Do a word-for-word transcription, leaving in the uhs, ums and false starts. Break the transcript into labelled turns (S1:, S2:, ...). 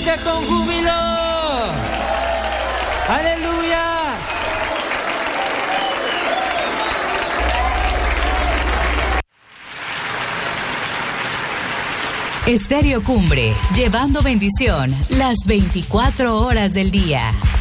S1: dice con júbilo. Aleluya.
S2: Estéreo Cumbre, llevando bendición las veinticuatro horas del día.